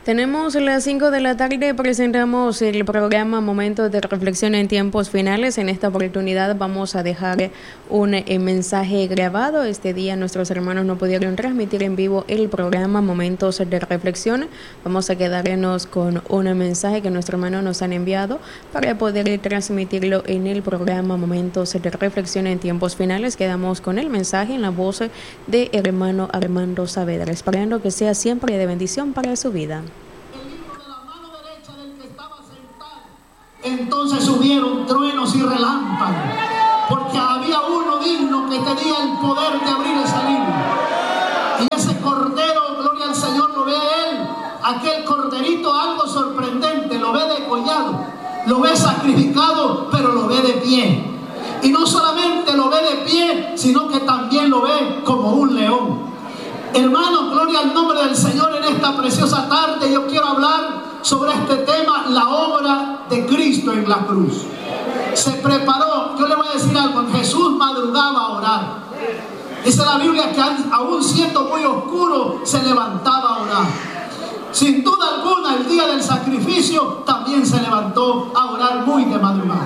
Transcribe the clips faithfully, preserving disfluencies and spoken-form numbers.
Tenemos las cinco de la tarde, presentamos el programa Momentos de Reflexión en Tiempos Finales. En esta oportunidad vamos a dejar un eh, mensaje grabado. Este día nuestros hermanos no pudieron transmitir en vivo el programa Momentos de Reflexión. Vamos a quedarnos con un mensaje que nuestros hermanos nos han enviado para poder transmitirlo en el programa Momentos de Reflexión en Tiempos Finales. Quedamos con el mensaje en la voz de hermano Armando Saavedra, esperando que sea siempre de bendición para su vida. Entonces subieron truenos y relámpagos, porque había uno digno que tenía el poder de abrir ese libro. Y ese cordero, gloria al Señor, lo ve él, aquel corderito, algo sorprendente, lo ve degollado, lo ve sacrificado, pero lo ve de pie. Y no solamente lo ve de pie, sino que también lo ve como un león. Hermanos, gloria al nombre del Señor. En esta preciosa tarde yo quiero hablar sobre este tema, la obra de Cristo en la cruz. Se preparó, yo le voy a decir algo, Jesús madrugaba a orar. Dice la Biblia que aún siendo muy oscuro, se levantaba a orar. Sin duda alguna, el día del sacrificio también se levantó a orar muy de madrugada.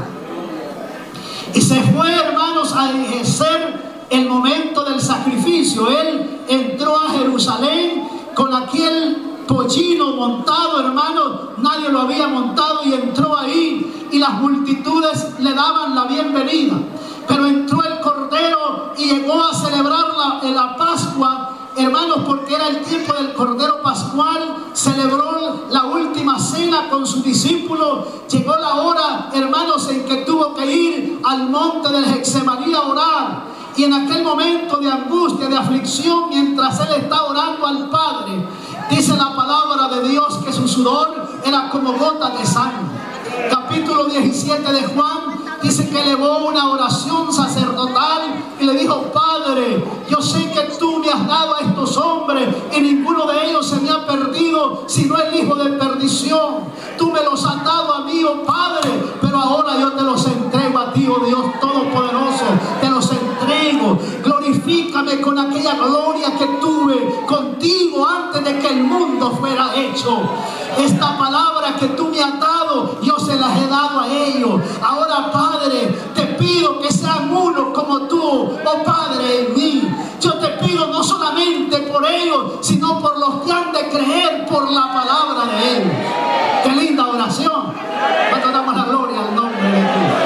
Y se fue, hermanos, a ejercer el momento del sacrificio. Él entró a Jerusalén con aquel pollino montado, hermano, nadie lo había montado, y entró ahí y las multitudes le daban la bienvenida. Pero entró el Cordero y llegó a celebrar la, la Pascua, hermanos, porque era el tiempo del Cordero Pascual. Celebró la última cena con sus discípulos. Llegó la hora, hermanos, en que tuvo que ir al monte del Getsemaní a orar. Y en aquel momento de angustia, de aflicción, mientras él está orando al Padre, dice la palabra de Dios que su sudor era como gotas de sangre. Capítulo diecisiete de Juan dice que elevó una oración sacerdotal y le dijo: Padre, yo sé que tú me has dado a estos hombres y ninguno de ellos se me ha perdido, sino el hijo de perdición. Tú me los has dado a mí, oh Padre, pero ahora yo te los entrego a ti, oh Dios Todopoderoso. Te los entrego. Glorifícame con aquella gloria que tuve contigo antes de que el mundo fuera hecho. Esta palabra que tú me has dado, yo se las he dado a ellos. Ahora, Padre, te pido que sean uno como tú, oh Padre, en mí. Yo te pido no solamente por ellos, sino por los que han de creer por la palabra de Él. Qué linda oración. Cuando damos la gloria al nombre de Dios.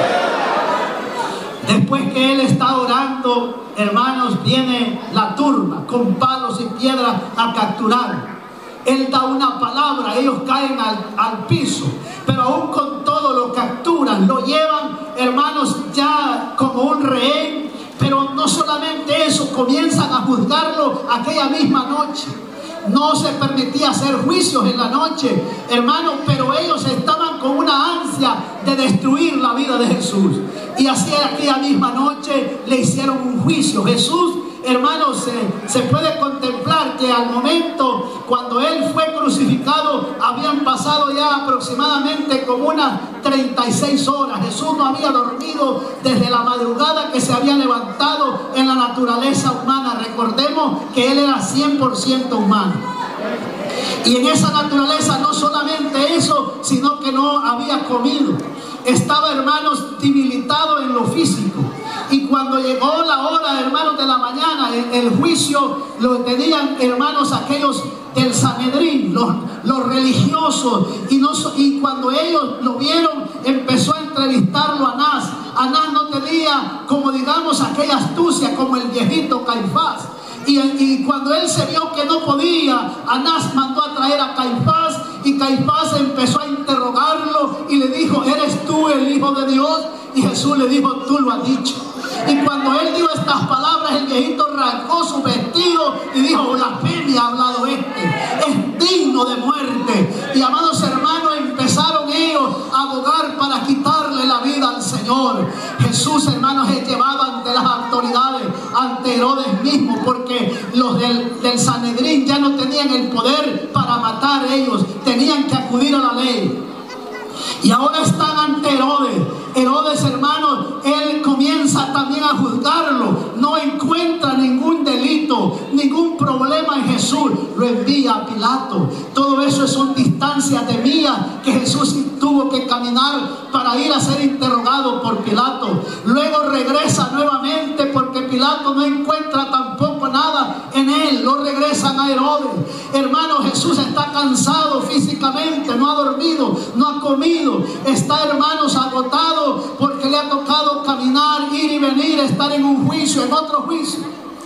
Después que Él está orando, hermanos, viene la turba con palos y piedras a capturar. Él da una palabra, ellos caen al, al piso, pero aún con todo lo capturan, lo llevan, hermanos, ya como un rehén. Pero no solamente eso, comienzan a juzgarlo aquella misma noche. No se permitía hacer juicios en la noche, hermanos, pero ellos estaban con una ansia de destruir la vida de Jesús. Y así aquella misma noche le hicieron un juicio. Jesús, hermanos, se, se puede contemplar que al momento cuando Él fue crucificado habían pasado ya aproximadamente como unas treinta y seis horas. Jesús no había dormido desde la madrugada que se había levantado en la naturaleza humana. Recordemos que Él era cien por ciento humano. Y en esa naturaleza no solamente eso, sino que no había comido. Estaba, hermanos, debilitado en lo físico. Y cuando llegó la hora, hermanos, de la mañana, el, el juicio lo tenían, hermanos, aquellos del Sanedrín, los, los religiosos. Y, no, y cuando ellos lo vieron, empezó a entrevistarlo a Anás. Anás no tenía, como digamos, aquella astucia como el viejito Caifás. Y, y cuando él se vio que no podía, Anás mandó a traer a Caifás, y Caifás empezó a interrogarlo y le dijo: ¿eres tú el Hijo de Dios? Y Jesús le dijo: tú lo has dicho. Y cuando él dijo estas palabras, el viejito arrancó su vestido y dijo: blasfemia ha hablado este, es digno de muerte. Y amados hermanos, empezaron ellos a abogar para quitarle la vida al Señor. Jesús, hermanos, es llevado ante las autoridades, ante Herodes mismo, porque los del, del Sanedrín ya no tenían el poder para matar ellos, tenían que acudir a la ley. Y ahora están ante Herodes. Herodes, hermanos, él comienza también a juzgarlo. No encuentra ningún delito delito, ningún problema en Jesús, lo envía a Pilato. Todo eso son distancias de mías que Jesús tuvo que caminar para ir a ser interrogado por Pilato. Luego regresa nuevamente porque Pilato no encuentra tampoco nada en él. Lo regresan a Herodes. Hermano, Jesús está cansado físicamente, no ha dormido, no ha comido. Está, hermanos, agotado porque le ha tocado caminar, ir y venir, estar en un juicio, en otro juicio.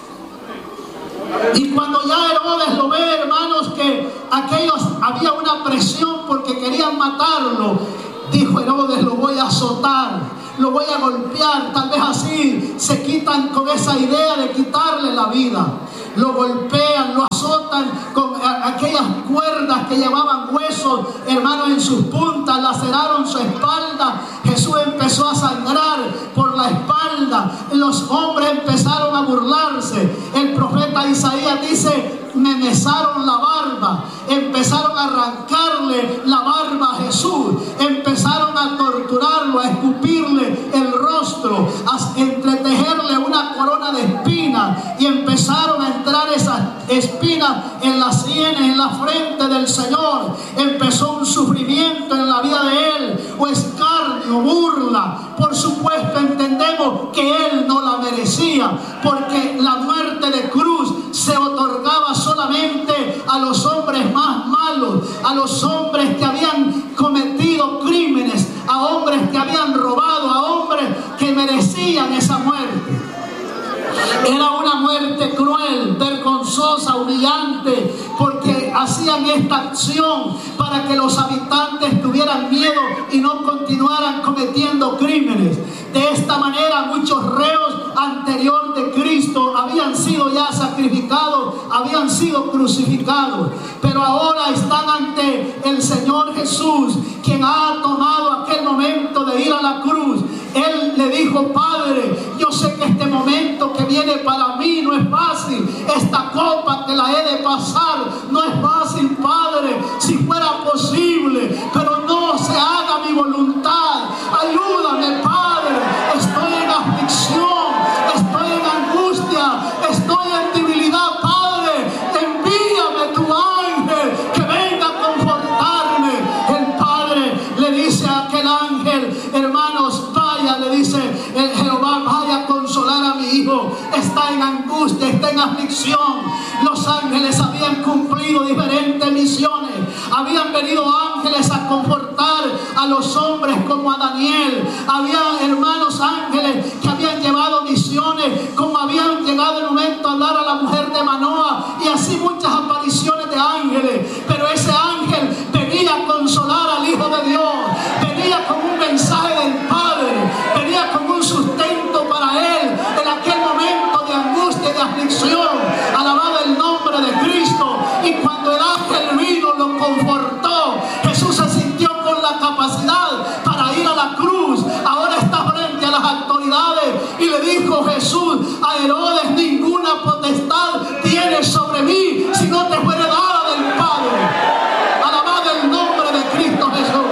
Y cuando ya Herodes lo ve, hermanos, que aquellos había una presión porque querían matarlo, dijo Herodes: lo voy a azotar, lo voy a golpear. Tal vez así se quitan con esa idea de quitarle la vida. Lo golpean, lo azotan con aquellas cuerdas que llevaban huesos, hermanos, en sus puntas, laceraron su espalda. Jesús empezó a sangrar por la espalda. Los hombres empezaron a burlarse. El profeta Isaías dice: me mesaron la barba. Empezaron a arrancarle la barba a Jesús. Empezaron a torturarlo, a escupirle el rostro, a entretejerle una corona de espinas. Y empezaron a entrar esas espinas en las sienes, en la frente del Señor. Empezó un sufrimiento en la vida de él, o escarnio, burla. Por supuesto, entendemos que él no la merecía, porque la muerte de cruz se otorgaba solamente a los hombres más malos, a los hombres que habían cometido crímenes, a hombres que habían robado, a hombres que merecían esa muerte. Era una muerte cruel, vergonzosa, humillante, porque hacían esta acción para que los habitantes tuvieran miedo y no continuaran cometiendo crímenes. De esta manera, muchos reos anterior de Cristo habían sido ya sacrificados, habían sido crucificados, pero ahora están ante el Señor Jesús, quien ha tomado aquel momento de ir a la cruz. Él le dijo: Padre, yo sé que este momento que viene para mí no es fácil. Esta copa que la he de pasar no es fácil, Padre. Si fuera posible, pero no se haga mi voluntad. Ayúdame, Padre. Estoy en aflicción, estoy en angustia, estoy en debilidad, Padre. Envíame tu ángel que venga a confortarme. El Padre le dice a aquel ángel: hermanos, vaya, le dice el Jehová, vaya a consolar a mi hijo. Está en angustia, está en aflicción. Los ángeles habían cumplido diferentes misiones. Habían venido ángeles a confortar a los hombres como a Daniel. Había, hermanos, ángeles que habían llevado misiones, como habían llegado el momento a hablar a la mujer de Manoa, y así muchas apariciones de ángeles. Pero ese ángel venía a consolar al Hijo de Dios, venía con un mensaje del Padre, venía con un sustento para él en aquel momento de angustia y de aflicción. Alabado el nombre de Cristo. Y cuando el ángel vino, lo confortó. Jesús se sintió con la capacidad para ir a la cruz. Ahora está frente a las autoridades y le dijo Jesús a Herodes: ninguna potestad tienes sobre mí si no te fuere dada del Padre. Alabado el nombre de Cristo Jesús.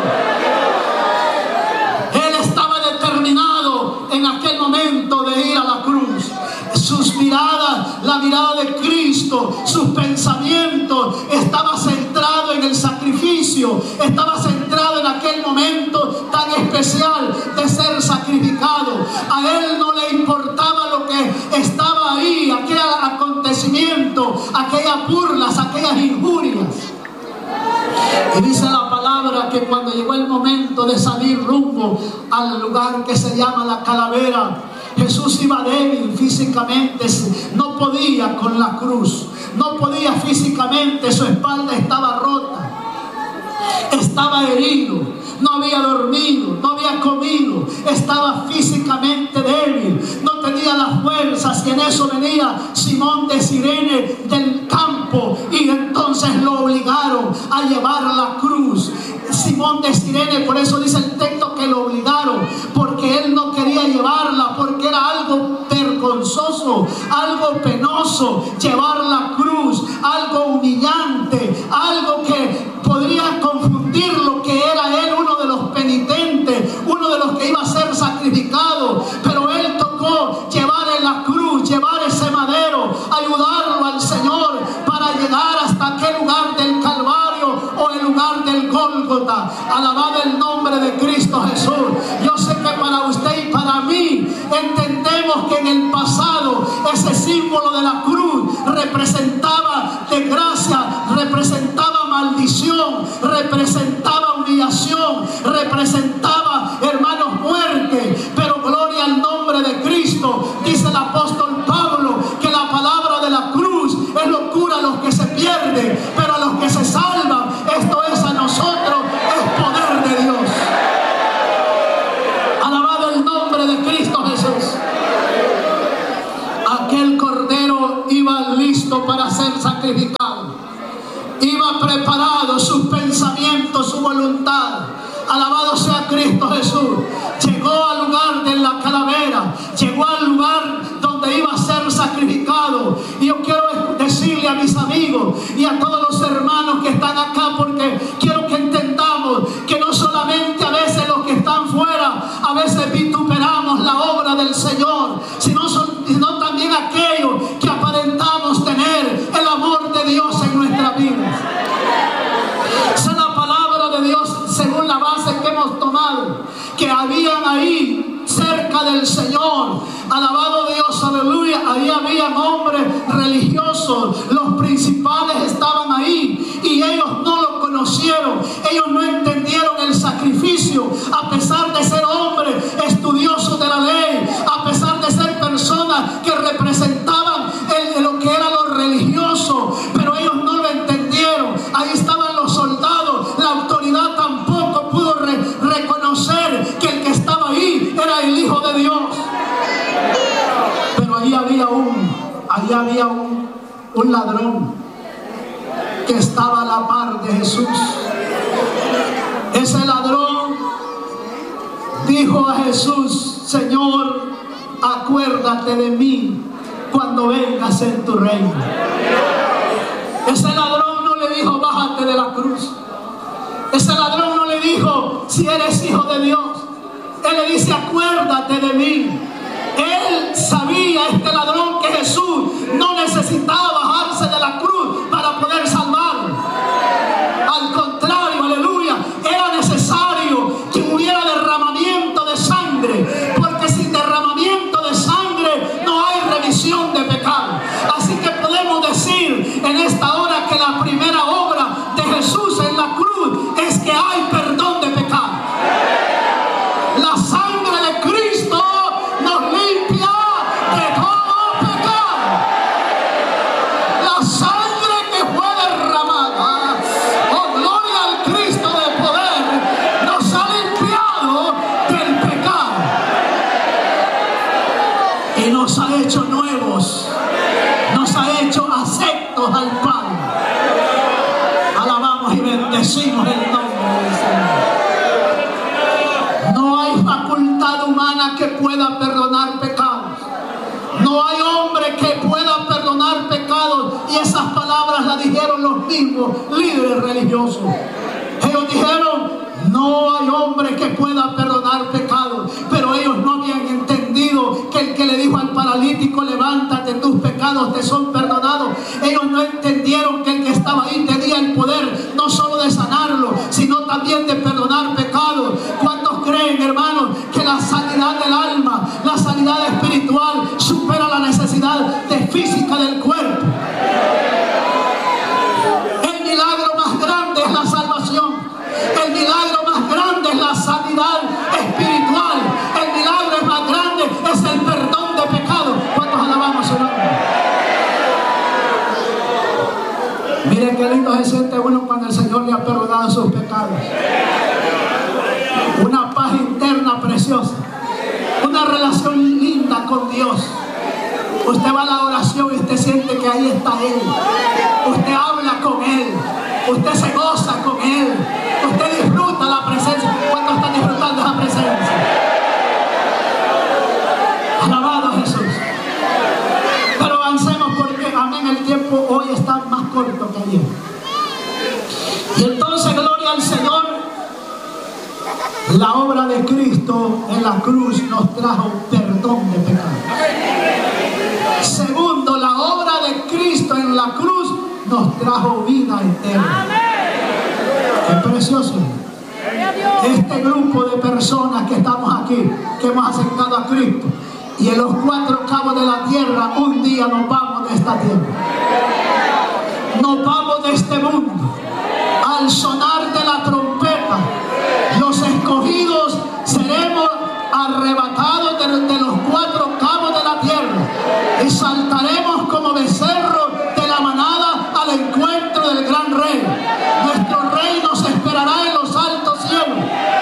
Él estaba determinado en aquel momento de ir a la cruz. Sus miradas, la mirada de Cristo, sus pensamientos, estaba centrado en el sacrificio, estaba centrado en aquel momento tan especial de ser sacrificado. A él no le importaba lo que estaba ahí, aquel acontecimiento, aquellas burlas, aquellas injurias. Y dice la palabra que cuando llegó el momento de salir rumbo al lugar que se llama la Calavera, Jesús iba débil físicamente, no podía con la cruz, no podía físicamente, su espalda estaba rota, estaba herido, no había dormido, no había comido, estaba físicamente débil, no tenía las fuerzas. Y en eso venía Simón de Cirene del campo, y entonces lo obligaron a llevar la cruz. Simón de Cirene, por eso dice el texto que lo obligaron, porque él no quería llevarla, porque era algo vergonzoso, algo penoso, llevar la cruz, algo humillante, algo que podría confundir lo que era él, uno de los penitentes, uno de los que iba a ser sacrificado. Pero él tocó llevar en la cruz, llevar ese madero, ayudar Gólgota. Alabado el nombre de Cristo Jesús. Yo sé que para usted y para mí entendemos que en el pasado ese símbolo de la cruz representaba desgracia, representaba maldición, representaba humillación, representaba, hermanos, muerte. Pero gloria al nombre de Cristo. Dice el apóstol Pablo que la palabra de la cruz es locura a los que se pierden, pero a los que se salvan, esto es a nosotros, es poder de Dios. Alabado el nombre de Cristo Jesús. Aquel cordero iba listo para ser sacrificado. Iba preparado, sus pensamientos, su voluntad. Alabado sea Cristo Jesús. Llegó al lugar de la calavera, llegó al lugar donde iba a ser sacrificado. Y yo quiero decirle a mis amigos y a todos los hermanos que están acá, porque quiero que entendamos que no solamente a veces los que están fuera, a veces vituperamos la obra del Señor, sino, son, sino también aquellos que aparentamos tener el amor de Dios en nuestra vida. Esa es la palabra de Dios según la base que hemos tomado, que habían ahí cerca del Señor, alabado Dios, aleluya, ahí habían hombres religiosos, los principales estaban ahí y ellos no lo conocieron, ellos no entendieron el sacrificio, a pesar de ser hombres estudiosos de la ley, a pesar de ser personas que representaban el, lo que era lo religioso, pero ellos no lo entendieron. Ahí estaban los soldados, la autoridad tampoco pudo re, reconocer que el que estaba ahí era el Hijo de Dios. Pero ahí había un, ahí había un, un ladrón que estaba a la par de Jesús. Ese ladrón dijo a Jesús: Señor, acuérdate de mí cuando vengas en tu reino. Ese ladrón no le dijo: bájate de la cruz. Ese ladrón no le dijo: si eres hijo de Dios. Él le dice: acuérdate de mí. Él sabía, este ladrón, que Jesús no necesitaba bajarse de la cruz para poder salvarlo. Al contrario, aleluya, era necesario que hubiera derramamiento de sangre, porque sin derramamiento de sangre no hay remisión de pecado. Así que podemos decir en esta hora que la primera obra de Jesús en la cruz es que hay perdón de pecado. La sangre de Cristo nos limpia de todo pecado. La sangre que fue derramada, oh gloria al Cristo de poder, nos ha limpiado del pecado y nos ha hecho nuevos, nos ha hecho aceptos al Padre. Alabamos y bendecimos el nombre del Señor. No hay facultad humana que pueda perdonar pecados. No hay hombre que pueda perdonar pecados. Y esas palabras las dijeron los mismos líderes religiosos. Ellos dijeron: no hay hombre que pueda perdonar pecados. Pero ellos no habían entendido que el que le dijo al paralítico: levántate, tus pecados te son perdonados. Ellos no entendieron que el que estaba ahí tenía el poder no solo de sanarlo, sino también de perdonar pecados. ¿Cuántos creen, hermanos, que la sanidad del alma, la sanidad espiritual supera la necesidad de física del cuerpo? El milagro más grande es la salvación. El milagro más grande es la sanidad espiritual. El milagro más grande es el perdón de pecados. ¿Cuántos alabamos su nombre? Miren qué lindo se siente uno cuando el Señor le ha perdonado sus pecados. Una paz interna preciosa, una relación linda con Dios. Usted va a la oración y usted siente que ahí está Él. Usted habla con Él, usted se goza con Él, usted disfruta la presencia. ¿Cuántos están disfrutando esa presencia? Alabado a Jesús. Pero avancemos, porque amén, el tiempo hoy está más corto que ayer. Y entonces, gloria al Señor, la obra de Cristo en la cruz nos trajo perdón de pecado. Segundo, la obra de Cristo en la cruz nos trajo vida eterna. Es precioso. Este grupo de personas que estamos aquí, que hemos aceptado a Cristo, y en los cuatro cabos de la tierra, un día nos vamos de esta tierra. Nos vamos de este mundo. Al sonar de la trompeta, los escogidos seremos arrebatados de, de los cuatro cabos de la tierra y saltaremos como becerros de la manada al encuentro del gran rey. Nuestro rey nos esperará en los altos cielos.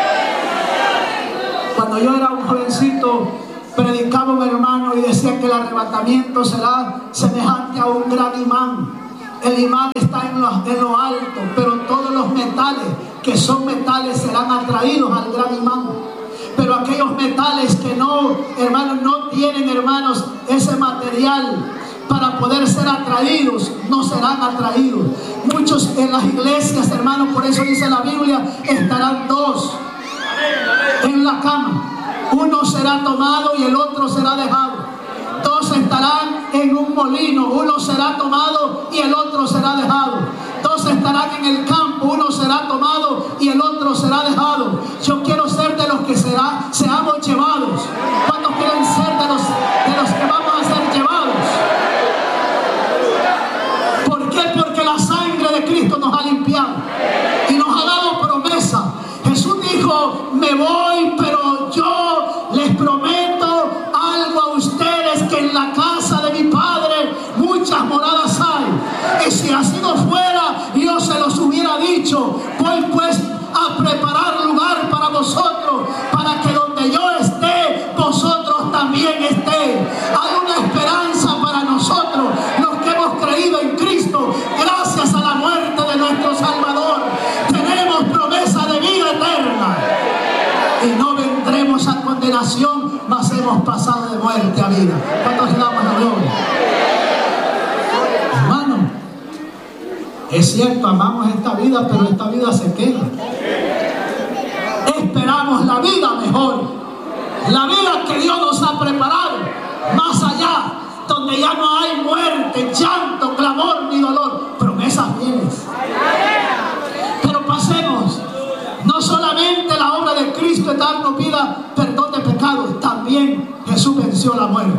Cuando yo era un jovencito, predicaba un hermano y decía que el arrebatamiento será semejante a un gran imán. El imán está en lo, en lo alto, pero todos los metales que son metales serán atraídos al gran imán. Pero aquellos metales que no, hermanos, no tienen, hermanos, ese material para poder ser atraídos, no serán atraídos. Muchos en las iglesias, hermanos, por eso dice la Biblia, estarán dos en la cama. Uno será tomado y el otro será dejado. Dos estarán en un molino, uno será tomado y el otro será dejado. Dos estarán en el campo, uno será tomado y el otro será dejado. Yo quiero ser de los que será, seamos llevados. ¿Cuántos quieren ser de los, de los que vamos a ser llevados? ¿Por qué? Porque la sangre de Cristo nos ha limpiado y nos ha dado promesa. Jesús dijo, me voy, pero yo les prometo algo a ustedes, que en la casa de mi Padre muchas moradas hay. Y si así no fuera, yo se los hubiera dicho. Voy pues a preparar lugar para vosotros, para que donde yo esté, vosotros también estéis. Hay una esperanza para nosotros, los que hemos creído en Cristo, gracias a la muerte de nuestro Salvador. Tenemos promesa de vida eterna. Y no vendremos a condenación, mas hemos pasado de muerte a vida. ¿Cuántos le damos la gloria? Hermano, es cierto, amamos esta vida, pero esta vida se queda. Esperamos la vida mejor, la vida que Dios nos ha preparado, más allá, donde ya no hay muerte, llanto, clamor ni dolor. Promesas fieles. Pero pasemos. No solamente la obra de Cristo es darnos vida, perdón de pecados, también Jesús venció la muerte.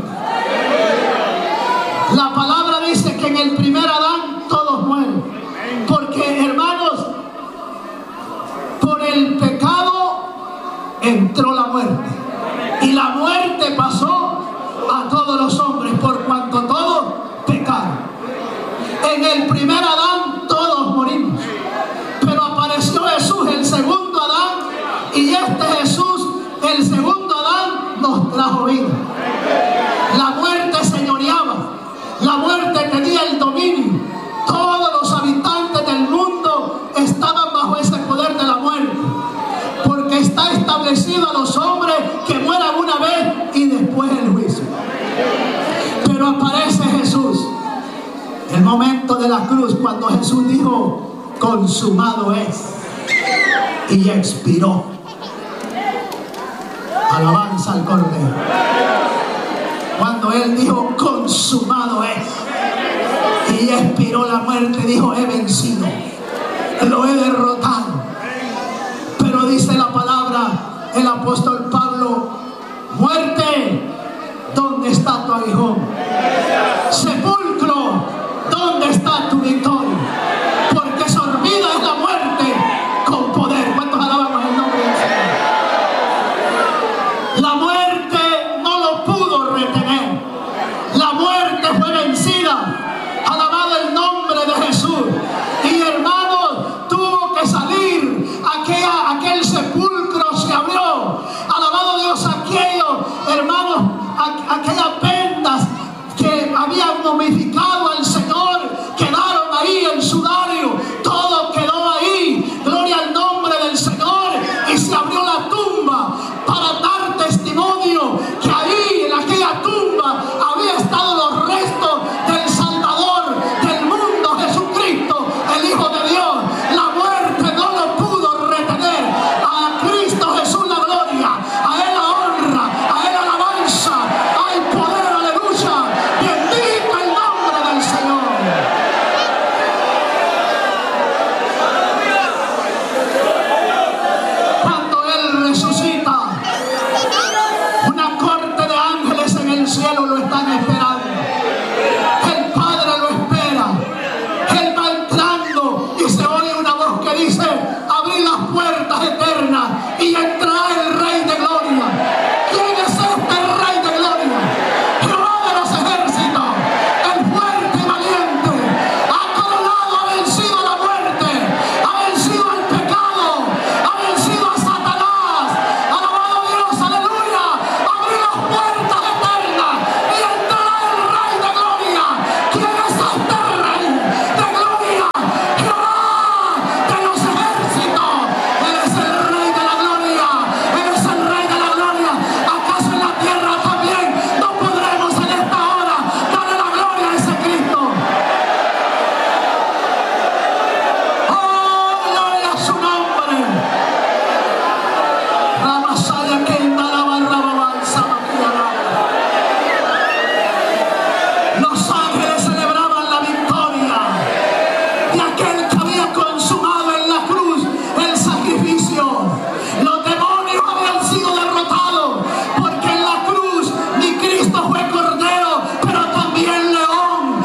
La palabra dice que en el primer Adán todos mueren. Porque, hermanos, por el pecado entró la muerte. Y la muerte pasó a todos los hombres, por cuanto todos pecaron. En el primer Adán todos morimos. Pero apareció Jesús, el segundo Adán, y este Jesús, el segundo Adán, nos trajo vida. La muerte señoreaba, la muerte tenía el dominio. Todos los habitantes del mundo estaban bajo ese poder de la muerte, porque está establecido a los hombres que mueran una vez y después el juicio. Pero aparece Jesús, el momento de la cruz, cuando Jesús dijo, consumado es, y expiró. Alabanza al Cordero. Cuando él dijo consumado es y expiró la muerte, dijo he vencido, lo he derrotado. Pero dice la palabra, el apóstol Pablo, muerte, ¿dónde está tu aguijón?